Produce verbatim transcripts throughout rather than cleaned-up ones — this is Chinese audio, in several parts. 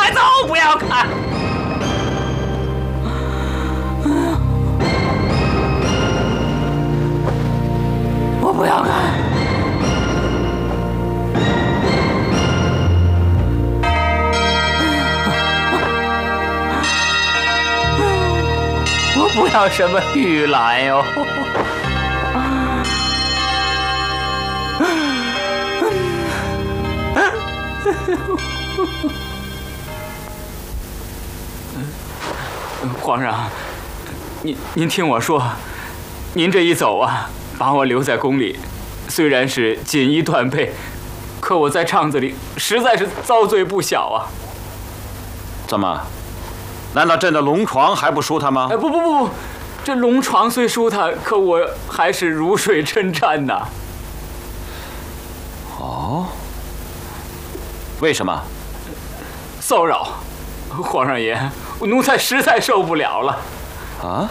快走，不要看！我不要看。我不要什么玉兰哟。皇上，您您听我说，您这一走啊，把我留在宫里，虽然是锦衣断背，可我在帐子里实在是遭罪不小啊。 怎么？难道朕的龙床还不输他吗？ 哎，不不不不，这龙床虽输他，可我还是如水针战呐。 哦，为什么？ 骚扰，皇上爷，奴才实在受不了了。 啊？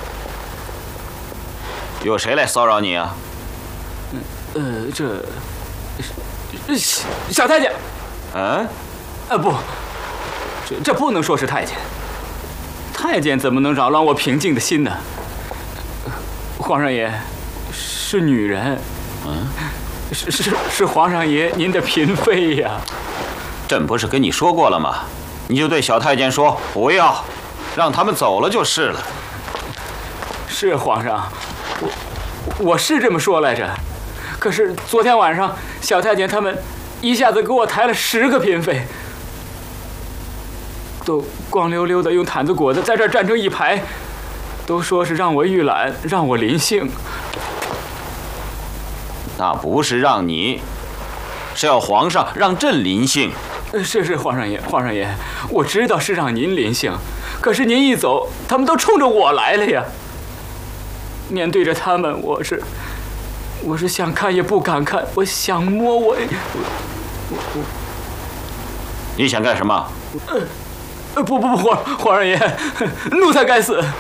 有谁来骚扰你啊？ 呃，这小小太监。 嗯？ 呃，不，这这不能说是太监。太监怎么能扰乱我平静的心呢？皇上爷，是女人。 嗯？ 是是是，皇上爷您的嫔妃呀。 朕不是跟你说过了吗？你就对小太监说不要，让他们走了就是了。 是皇上，我我是这么说来着。可是昨天晚上小太监他们一下子给我抬了十个嫔妃，都光溜溜的用毯子裹的，在这儿站成一排，都说是让我预览，让我临幸。 那不是让你，是要皇上让朕临幸。 是是，皇上爷，皇上爷，我知道是让您临幸，可是您一走，他们都冲着我来了呀。面对着他们，我是，我是想看也不敢看，我想摸我，我我。 你想干什么？ 呃，不不不，皇皇上爷，奴才该死。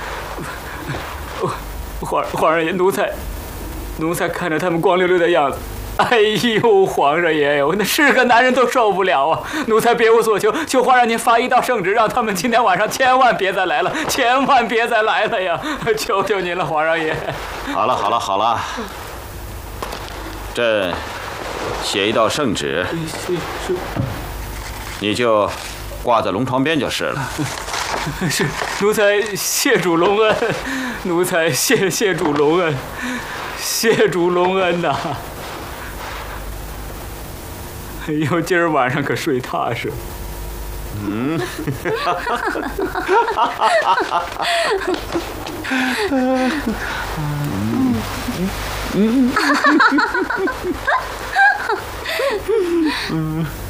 皇皇上爷，奴才，奴才看着他们光溜溜的样子。哎呦，皇上爷哟，那是个男人都受不了啊！奴才别无所求，求皇上您发一道圣旨，让他们今天晚上千万别再来了，千万别再来了呀！求求您了，皇上爷。 好了好了好了，朕写一道圣旨， 是是， 你就挂在龙床边就是了。 是，奴才谢主隆恩，奴才谢谢主隆恩，谢主隆恩呐！哎呦，今儿晚上可睡踏实。 嗯。嗯。嗯。